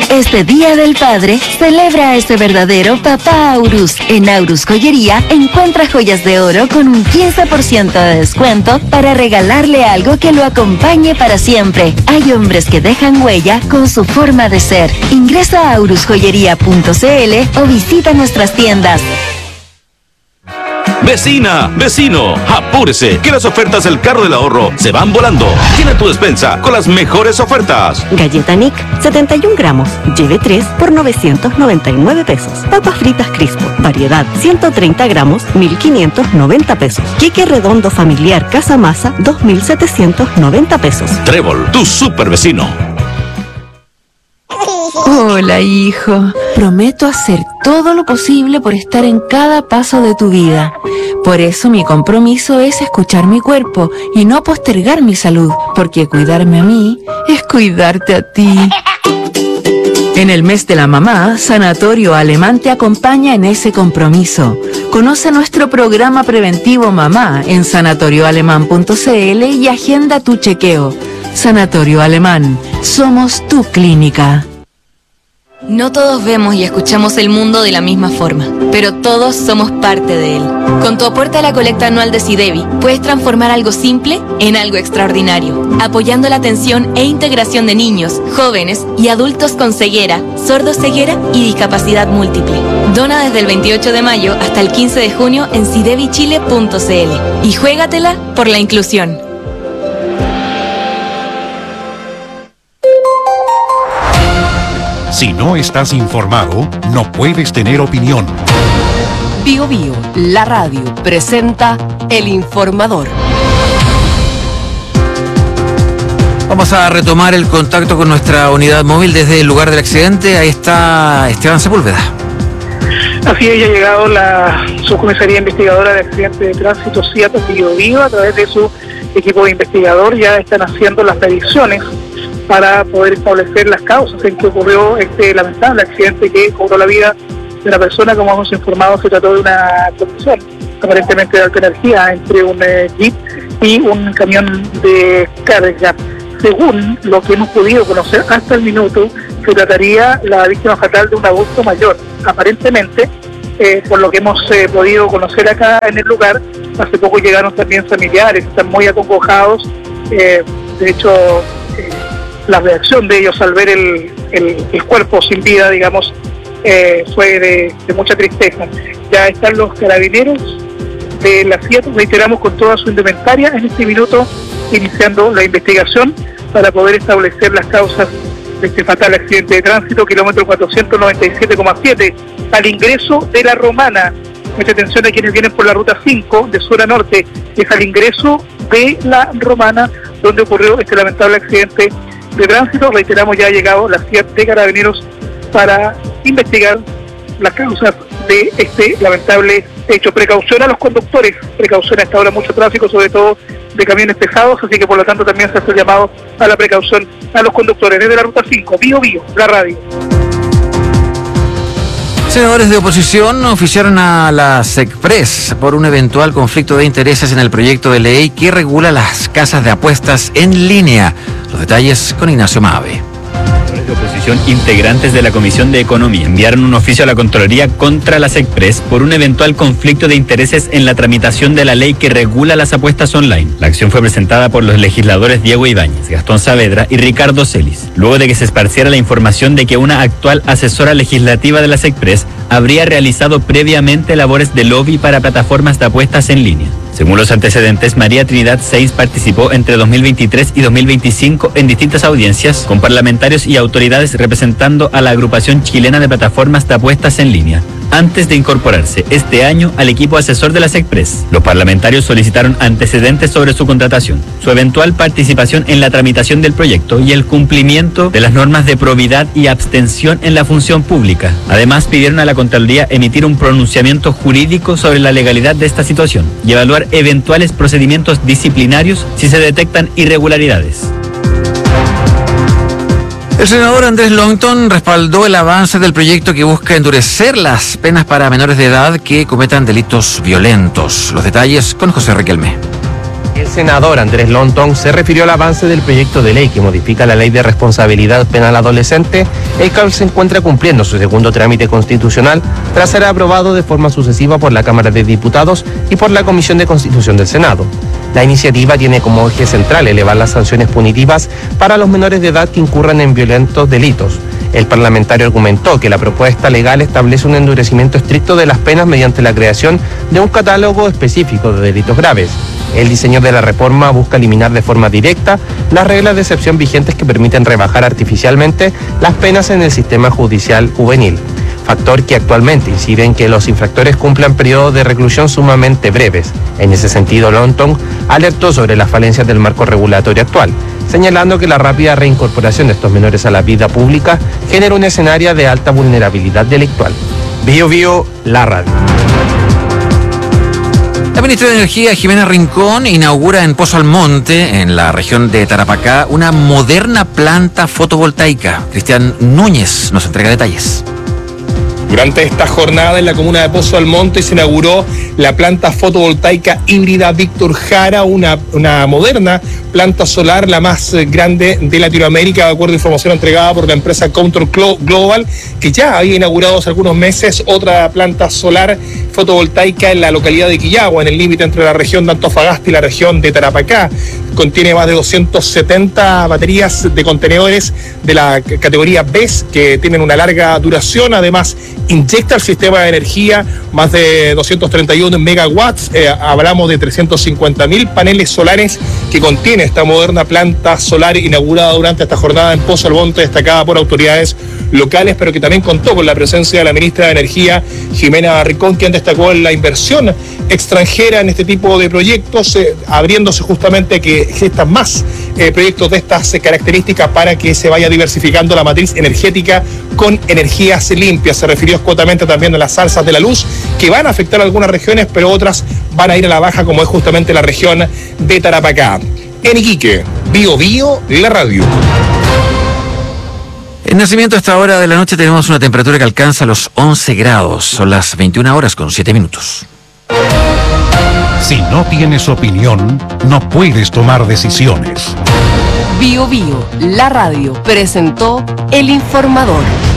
Este Día del Padre, celebra a ese verdadero papá Aurus. En Aurus Joyería, encuentra joyas de oro con un 15% de descuento para regalarle algo que lo acompañe para siempre. Hay hombres que dejan huella con su forma de ser. Ingresa a aurusjoyería.cl o visita nuestras tiendas. Vecina, vecino, apúrese, que las ofertas del carro del ahorro se van volando. Tiene tu despensa con las mejores ofertas. Galleta Nick, 71 gramos, lleve 3 por 999 pesos. Papas fritas Crispo, variedad, 130 gramos, 1,590 pesos. Queque redondo familiar Casa Masa, 2,790 pesos. Trébol, tu super vecino. Hola, hijo. Prometo hacer todo lo posible por estar en cada paso de tu vida. Por eso mi compromiso es escuchar mi cuerpo y no postergar mi salud, porque cuidarme a mí es cuidarte a ti. En el mes de la mamá, Sanatorio Alemán te acompaña en ese compromiso. Conoce nuestro programa preventivo Mamá en sanatorioalemán.cl y agenda tu chequeo. Sanatorio Alemán, somos tu clínica. No todos vemos y escuchamos el mundo de la misma forma, pero todos somos parte de él. Con tu aporte a la colecta anual de SIDEBI, puedes transformar algo simple en algo extraordinario, apoyando la atención e integración de niños, jóvenes y adultos con ceguera, sordoceguera y discapacidad múltiple. Dona desde el 28 de mayo hasta el 15 de junio en sidebichile.cl y juégatela por la inclusión. Si no estás informado, no puedes tener opinión. Bio Bio, la radio, presenta El Informador. Vamos a retomar el contacto con nuestra unidad móvil desde el lugar del accidente. Ahí está Esteban Sepúlveda. Así es, ya ha llegado la subcomisaría investigadora de accidentes de tránsito CIAT Bio Bio. A través de su equipo de investigador ya están haciendo las predicciones para poder establecer las causas en que ocurrió este lamentable accidente que cobró la vida de una persona. Como hemos informado, se trató de una colisión aparentemente de alta energía entre un jeep y un camión de carga. Según lo que hemos podido conocer hasta el minuto, se trataría la víctima fatal de un adulto mayor. Aparentemente, por lo que hemos podido conocer acá en el lugar, hace poco llegaron también familiares, están muy acongojados. De hecho, la reacción de ellos al ver el cuerpo sin vida, digamos, fue de mucha tristeza. Ya están los carabineros de la CIAT, reiteramos, con toda su indumentaria en este minuto, iniciando la investigación para poder establecer las causas de este fatal accidente de tránsito, kilómetro 497,7, al ingreso de La Romana. Mucha atención a quienes vienen por la ruta 5 de sur a norte, es al ingreso de La Romana donde ocurrió este lamentable accidente de tránsito. Reiteramos, ya ha llegado la CIAT de Carabineros para investigar las causas de este lamentable hecho. Precaución a los conductores, precaución a esta hora, mucho tráfico, sobre todo de camiones pesados, así que por lo tanto también se hace el llamado a la precaución a los conductores. Desde la ruta 5, Bio Bio, la radio. Senadores de oposición oficiaron a la SECPRES por un eventual conflicto de intereses en el proyecto de ley que regula las casas de apuestas en línea. Los detalles con Ignacio Mave. De oposición integrantes de la Comisión de Economía enviaron un oficio a la Contraloría contra la SECPRES por un eventual conflicto de intereses en la tramitación de la ley que regula las apuestas online. La acción fue presentada por los legisladores Diego Ibáñez, Gastón Saavedra y Ricardo Celis, luego de que se esparciera la información de que una actual asesora legislativa de la SECPRES habría realizado previamente labores de lobby para plataformas de apuestas en línea. Según los antecedentes, María Trinidad Seis participó entre 2023 y 2025 en distintas audiencias con parlamentarios y autoridades representando a la agrupación chilena de plataformas de apuestas en línea, antes de incorporarse este año al equipo asesor de la SECPRES. Los parlamentarios solicitaron antecedentes sobre su contratación, su eventual participación en la tramitación del proyecto y el cumplimiento de las normas de probidad y abstención en la función pública. Además, pidieron a la Contraloría emitir un pronunciamiento jurídico sobre la legalidad de esta situación y evaluar eventuales procedimientos disciplinarios si se detectan irregularidades. El senador Andrés Longton respaldó el avance del proyecto que busca endurecer las penas para menores de edad que cometan delitos violentos. Los detalles con José Riquelme. El senador Andrés Lontón se refirió al avance del proyecto de ley que modifica la ley de responsabilidad penal adolescente, el cual se encuentra cumpliendo su segundo trámite constitucional tras ser aprobado de forma sucesiva por la Cámara de Diputados y por la Comisión de Constitución del Senado. La iniciativa tiene como eje central elevar las sanciones punitivas para los menores de edad que incurran en violentos delitos. El parlamentario argumentó que la propuesta legal establece un endurecimiento estricto de las penas mediante la creación de un catálogo específico de delitos graves. El diseño de la reforma busca eliminar de forma directa las reglas de excepción vigentes que permiten rebajar artificialmente las penas en el sistema judicial juvenil, factor que actualmente incide en que los infractores cumplan periodos de reclusión sumamente breves. En ese sentido, Lontón alertó sobre las falencias del marco regulatorio actual, señalando que la rápida reincorporación de estos menores a la vida pública genera un escenario de alta vulnerabilidad delictual. Bio Bio, la radio. La ministra de Energía, Jimena Rincón, inaugura en Pozo Almonte, en la región de Tarapacá, una moderna planta fotovoltaica. Cristian Núñez nos entrega detalles. Durante esta jornada en la comuna de Pozo Almonte se inauguró la planta fotovoltaica híbrida Víctor Jara, una moderna planta solar, la más grande de Latinoamérica, de acuerdo a información entregada por la empresa Counter Global, que ya había inaugurado hace algunos meses otra planta solar fotovoltaica en la localidad de Quillagua, en el límite entre la región de Antofagasta y la región de Tarapacá. Contiene más de 270 baterías de contenedores de la categoría BES que tienen una larga duración. Además, inyecta al sistema de energía más de 231 megawatts. Hablamos de 350.000 paneles solares que contiene esta moderna planta solar inaugurada durante esta jornada en Pozo Almonte, destacada por autoridades locales, pero que también contó con la presencia de la ministra de Energía, Jimena Rincón, quien destacó la inversión extranjera en este tipo de proyectos, abriéndose justamente que existan más proyectos de estas características para que se vaya diversificando la matriz energética con energías limpias. Se refirió escuetamente también a las alzas de la luz que van a afectar a algunas regiones, pero otras van a ir a la baja, como es justamente la región de Tarapacá. En Iquique, Bio Bio, la radio. En Nacimiento, a esta hora de la noche tenemos una temperatura que alcanza los 11 grados. Son las 21 horas con 7 minutos. Si no tienes opinión, no puedes tomar decisiones. Bio Bio, la radio, presentó El Informador.